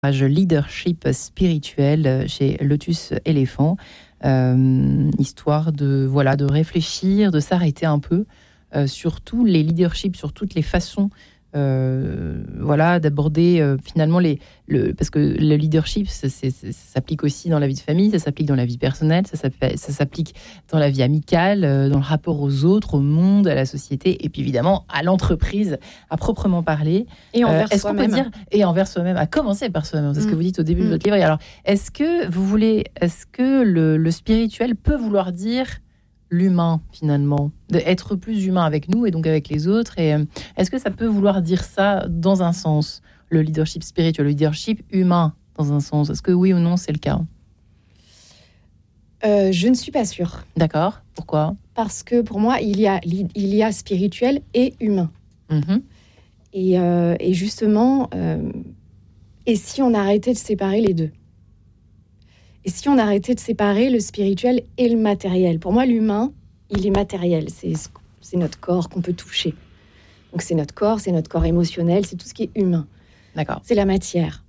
Leadership spirituel chez Lotus Éléphant, histoire de réfléchir, de s'arrêter un peu sur tous les leaderships, sur toutes les façons d'aborder finalement parce que le leadership, ça s'applique aussi dans la vie de famille, ça s'applique dans la vie personnelle, ça s'applique dans la vie amicale, dans le rapport aux autres, au monde, à la société, et puis évidemment à l'entreprise, à proprement parler. Et envers soi-même. Et envers soi-même, à commencer par soi-même, c'est ce que vous dites au début de votre livre. Et alors, est-ce que le spirituel peut vouloir dire l'humain, finalement, d'être plus humain avec nous et donc avec les autres? Et est-ce que ça peut vouloir dire ça dans un sens, le leadership spirituel, le leadership humain dans un sens? Est-ce que oui ou non c'est le cas? Je ne suis pas sûre. D'accord. Pourquoi? Parce que pour moi, il y a spirituel et humain. Mm-hmm. Et justement, et si on arrêtait de séparer les deux? Et si on arrêtait de séparer le spirituel et le matériel? Pour moi, l'humain, il est matériel. C'est notre corps qu'on peut toucher. Donc c'est notre corps émotionnel, c'est tout ce qui est humain. D'accord. C'est la matière.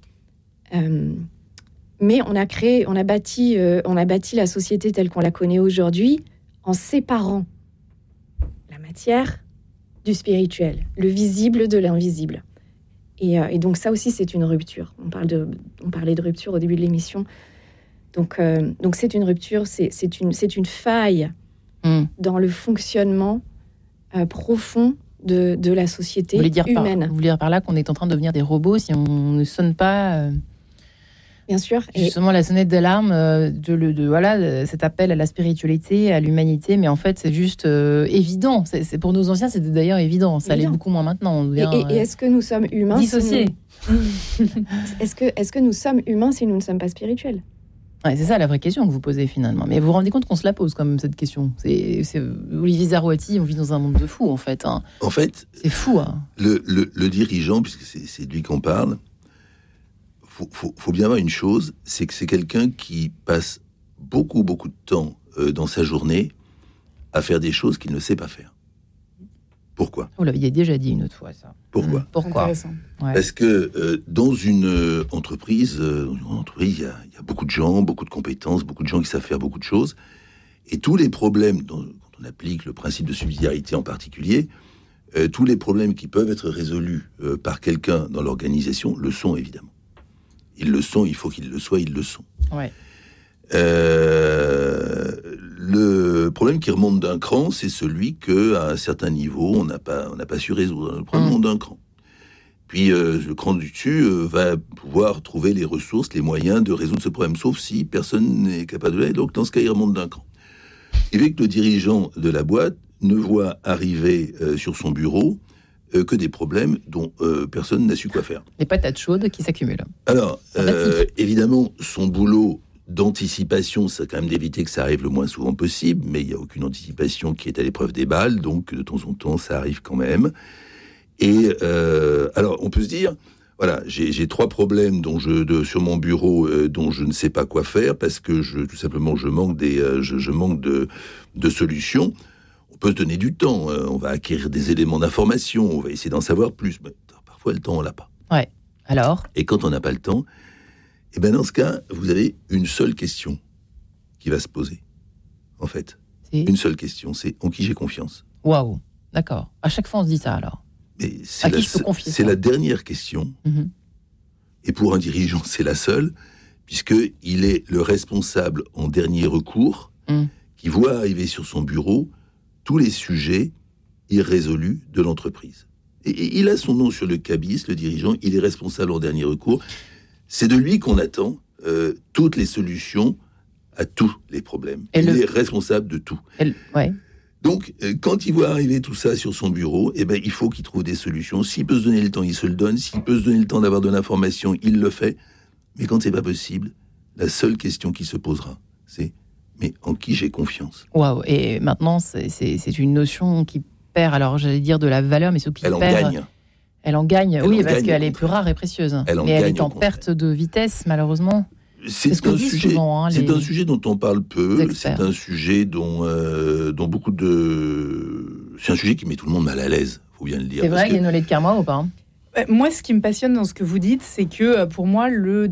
Mais on a bâti la société telle qu'on la connaît aujourd'hui en séparant la matière du spirituel, le visible de l'invisible. Et donc ça aussi, c'est une rupture. On parlait de rupture au début de l'émission. Donc c'est une rupture, c'est une faille dans le fonctionnement profond de la société humaine. Vous voulez dire par là qu'on est en train de devenir des robots si on ne sonne pas bien sûr. Justement, la sonnette d'alarme cet appel à la spiritualité, à l'humanité, mais en fait, c'est juste évident. C'est pour nos anciens, c'était d'ailleurs évident. Ça l'est beaucoup moins maintenant. On devient, et est-ce que nous sommes humains dissociés? Est-ce que nous sommes humains si nous ne sommes pas spirituels? Ouais, c'est ça la vraie question que vous posez finalement. Mais vous vous rendez compte qu'on se la pose comme cette question. C'est Olivier Zarouati, on vit dans un monde de fous en fait. Hein. En fait, c'est fou. Hein. Le dirigeant, puisque c'est de lui qu'on parle, faut bien voir une chose, c'est que c'est quelqu'un qui passe beaucoup de temps dans sa journée à faire des choses qu'il ne sait pas faire. Pourquoi? Vous l'aviez déjà dit une autre fois, ça. Pourquoi? Pourquoi? Ouais. Parce que dans une entreprise, il y a beaucoup de gens, beaucoup de compétences, beaucoup de gens qui savent faire beaucoup de choses. Et tous les problèmes, quand on applique le principe de subsidiarité en particulier, tous les problèmes qui peuvent être résolus par quelqu'un dans l'organisation le sont évidemment. Ils le sont, il faut qu'ils le soient, ils le sont. Ouais. Le problème qui remonte d'un cran, c'est celui qu'à un certain niveau, on n'a pas su résoudre. Le problème remonte d'un cran. Puis le cran du dessus va pouvoir trouver les ressources, les moyens de résoudre ce problème, sauf si personne n'est capable de l'aider. Donc dans ce cas, il remonte d'un cran. Il veut que le dirigeant de la boîte ne voit arriver sur son bureau que des problèmes dont personne n'a su quoi faire. Des patates chaudes qui s'accumulent. Alors, évidemment, son boulot d'anticipation, c'est quand même d'éviter que ça arrive le moins souvent possible, mais il n'y a aucune anticipation qui est à l'épreuve des balles, donc de temps en temps, ça arrive quand même. Et alors, on peut se dire, voilà, j'ai 3 problèmes sur mon bureau dont je ne sais pas quoi faire, parce que tout simplement, je manque de solutions. On peut se donner du temps, on va acquérir des éléments d'information, on va essayer d'en savoir plus, mais parfois le temps, on l'a pas. Ouais, alors? Et quand on n'a pas le temps, et bien dans ce cas, vous avez une seule question qui va se poser, en fait. Une seule question, c'est en qui j'ai confiance. Waouh, d'accord. À chaque fois, on se dit ça, alors. Mais à qui je peux confier ça? C'est la dernière question. Mm-hmm. Et pour un dirigeant, c'est la seule, puisqu'il est le responsable en dernier recours, qui voit arriver sur son bureau tous les sujets irrésolus de l'entreprise. Et il a son nom sur le cabis, le dirigeant, il est responsable en dernier recours. C'est de lui qu'on attend toutes les solutions à tous les problèmes. Il est responsable de tout. Ouais. Donc, quand il voit arriver tout ça sur son bureau, il faut qu'il trouve des solutions. S'il peut se donner le temps, il se le donne. S'il peut se donner le temps d'avoir de l'information, il le fait. Mais quand c'est pas possible, la seule question qui se posera, c'est mais en qui j'ai confiance? Waouh. Et maintenant, c'est une notion qui perd, alors j'allais dire de la valeur, mais ce qui perd... Elle en gagne, parce qu'elle est plus rare et précieuse. Mais elle est en perte de vitesse, malheureusement. C'est un sujet, souvent, c'est un sujet dont on parle peu. C'est un sujet dont beaucoup de... C'est un sujet qui met tout le monde mal à l'aise, faut bien le dire. C'est vrai qu'il y a une olée de karma ou pas? Moi, ce qui me passionne dans ce que vous dites, c'est que pour moi, le